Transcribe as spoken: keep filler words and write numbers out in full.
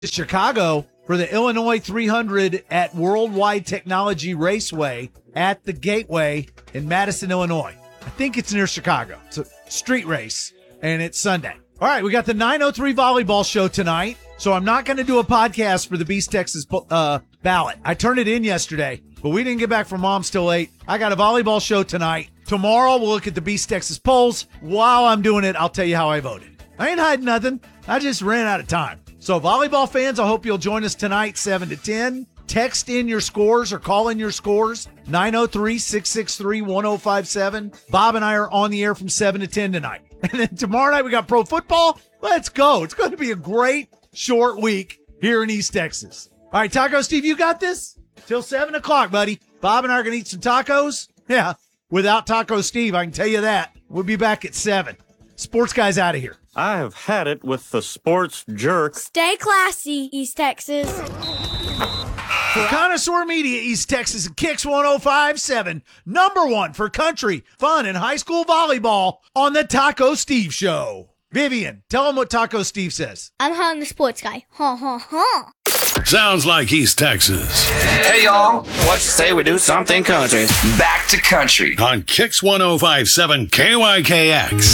to Chicago for the Illinois three hundred at Worldwide Technology Raceway at the Gateway in Madison, Illinois. I think it's near Chicago. It's a street race, and it's Sunday. All right, we got the nine oh three volleyball show tonight, so I'm not going to do a podcast for the Beast Texas uh, ballot. I turned it in yesterday, but we didn't get back from Mom's till late. I got a volleyball show tonight. Tomorrow, we'll look at the Beast Texas polls. While I'm doing it, I'll tell you how I voted. I ain't hiding nothing. I just ran out of time. So volleyball fans, I hope you'll join us tonight, seven to ten. Text in your scores or call in your scores, nine oh three, six six three, one oh five seven. Bob and I are on the air from seven to ten tonight. And then tomorrow night, we got pro football. Let's go. It's going to be a great short week here in East Texas. All right, Taco Steve, you got this? Till seven o'clock, buddy. Bob and I are going to eat some tacos. Yeah, without Taco Steve, I can tell you that. We'll be back at seven. Sports Guy's out of here. I have had it with the sports jerk. Stay classy, East Texas. For Connoisseur Media, East Texas, and Kicks one oh five seven, number one for country, fun, and high school volleyball on the Taco Steve Show. Vivian, tell him what Taco Steve says. I'm Han the Sports Guy. Ha, ha, ha. Sounds like East Texas. Hey, y'all. What you say we do something country? Back to country. On Kicks one oh five seven K Y K X.